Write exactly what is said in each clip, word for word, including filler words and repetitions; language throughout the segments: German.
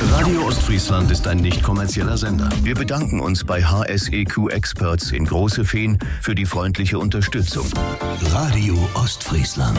Radio Ostfriesland ist ein nicht kommerzieller Sender. Wir bedanken uns bei H S E Q Experts in Große Feen für die freundliche Unterstützung. Radio Ostfriesland.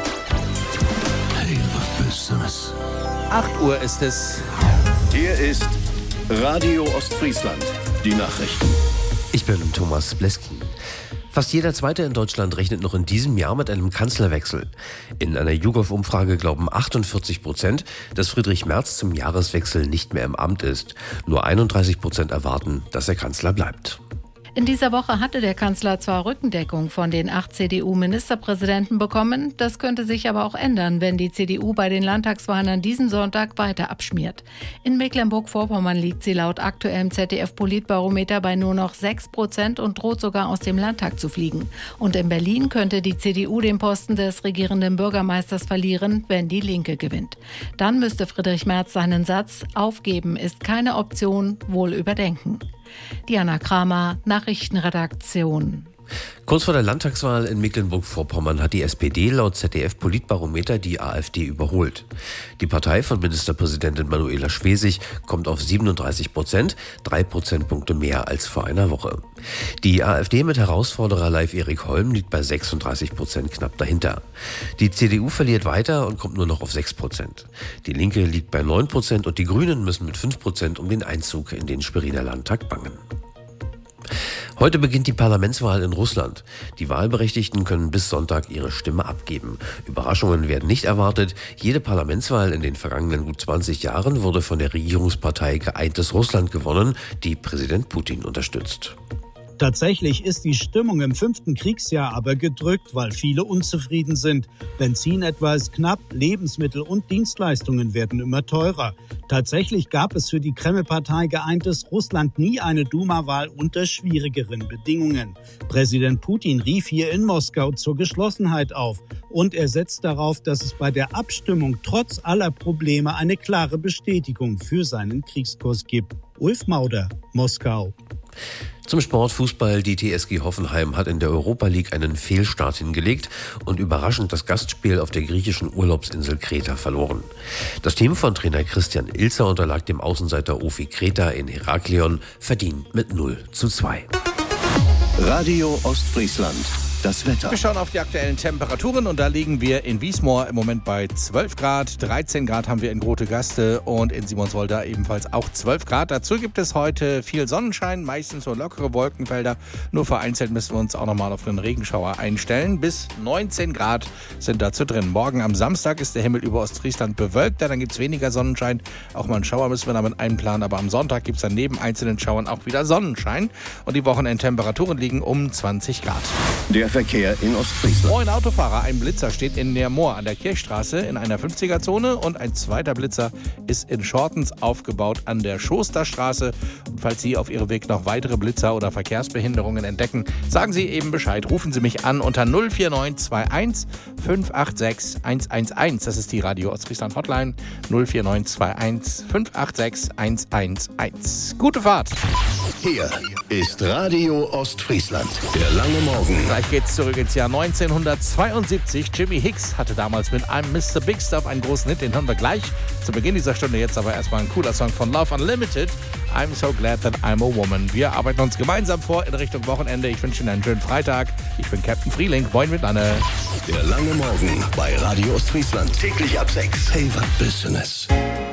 Hey, was bist du das? acht Uhr ist es. Hier ist Radio Ostfriesland. Die Nachrichten. Ich bin Thomas Bleskin. Fast jeder Zweite in Deutschland rechnet noch in diesem Jahr mit einem Kanzlerwechsel. In einer YouGov-Umfrage glauben achtundvierzig Prozent, dass Friedrich Merz zum Jahreswechsel nicht mehr im Amt ist. Nur einunddreißig Prozent erwarten, dass er Kanzler bleibt. In dieser Woche hatte der Kanzler zwar Rückendeckung von den acht C D U-Ministerpräsidenten bekommen, das könnte sich aber auch ändern, wenn die C D U bei den Landtagswahlen an diesem Sonntag weiter abschmiert. In Mecklenburg-Vorpommern liegt sie laut aktuellem Z D F-Politbarometer bei nur noch sechs Prozent und droht sogar aus dem Landtag zu fliegen. Und in Berlin könnte die C D U den Posten des regierenden Bürgermeisters verlieren, wenn die Linke gewinnt. Dann müsste Friedrich Merz seinen Satz „Aufgeben ist keine Option" wohl überdenken. Diana Kramer, Nachrichtenredaktion. Kurz vor der Landtagswahl in Mecklenburg-Vorpommern hat die S P D laut Z D F-Politbarometer die AfD überholt. Die Partei von Ministerpräsidentin Manuela Schwesig kommt auf siebenunddreißig Prozent, drei Prozentpunkte mehr als vor einer Woche. Die AfD mit Herausforderer Leif Erik Holm liegt bei sechsunddreißig Prozent knapp dahinter. Die C D U verliert weiter und kommt nur noch auf sechs Prozent. Die Linke liegt bei neun Prozent und die Grünen müssen mit fünf Prozent um den Einzug in den Schweriner Landtag bangen. Heute beginnt die Parlamentswahl in Russland. Die Wahlberechtigten können bis Sonntag ihre Stimme abgeben. Überraschungen werden nicht erwartet. Jede Parlamentswahl in den vergangenen gut zwanzig Jahren wurde von der Regierungspartei Geeintes Russland gewonnen, die Präsident Putin unterstützt. Tatsächlich ist die Stimmung im fünften Kriegsjahr aber gedrückt, weil viele unzufrieden sind. Benzin etwa ist knapp, Lebensmittel und Dienstleistungen werden immer teurer. Tatsächlich gab es für die Kreml-Partei Geeintes Russland nie eine Duma-Wahl unter schwierigeren Bedingungen. Präsident Putin rief hier in Moskau zur Geschlossenheit auf. Und er setzt darauf, dass es bei der Abstimmung trotz aller Probleme eine klare Bestätigung für seinen Kriegskurs gibt. Ulf Mauder, Moskau. Zum Sport Fußball. Die T S G Hoffenheim hat in der Europa League einen Fehlstart hingelegt und überraschend das Gastspiel auf der griechischen Urlaubsinsel Kreta verloren. Das Team von Trainer Christian Ilzer unterlag dem Außenseiter Ofi Kreta in Heraklion verdient mit null zu zwei. Radio Ostfriesland. Das Wetter. Wir schauen auf die aktuellen Temperaturen und da liegen wir in Wiesmoor im Moment bei zwölf Grad. dreizehn Grad haben wir in Grote-Gaste und in Simonswolde ebenfalls auch zwölf Grad. Dazu gibt es heute viel Sonnenschein, meistens so lockere Wolkenfelder. Nur vereinzelt müssen wir uns auch nochmal auf einen Regenschauer einstellen. Bis neunzehn Grad sind dazu drin. Morgen am Samstag ist der Himmel über Ostfriesland bewölkt. Dann gibt es weniger Sonnenschein. Auch mal einen Schauer müssen wir damit einplanen. Aber am Sonntag gibt es dann neben einzelnen Schauern auch wieder Sonnenschein. Und die Wochenendtemperaturen liegen um zwanzig Grad. Der Verkehr in Ostfriesland. Moin Autofahrer, ein Blitzer steht in Neermoor an der Kirchstraße in einer fünfziger-Zone und ein zweiter Blitzer ist in Schortens aufgebaut an der Schosterstraße. Und falls Sie auf Ihrem Weg noch weitere Blitzer oder Verkehrsbehinderungen entdecken, sagen Sie eben Bescheid. Rufen Sie mich an unter null vier neun zwei eins fünf acht sechs eins eins eins. Das ist die Radio Ostfriesland Hotline null vier neun zwei eins fünf acht sechs eins eins eins. Gute Fahrt. Hier ist Radio Ostfriesland. Der lange Morgen. Gleich geht's zurück ins Jahr neunzehnhundertzweiundsiebzig. Jimi Hicks hatte damals mit einem Mister Big Stuff einen großen Hit. Den hören wir gleich zu Beginn dieser Stunde. Jetzt aber erstmal ein cooler Song von Love Unlimited. I'm so glad that I'm a woman. Wir arbeiten uns gemeinsam vor in Richtung Wochenende. Ich wünsche Ihnen einen schönen Freitag. Ich bin Captain Frieling. Moin miteinander. Der lange Morgen bei Radio Ostfriesland. Täglich ab sechs. Hey, was bist du das?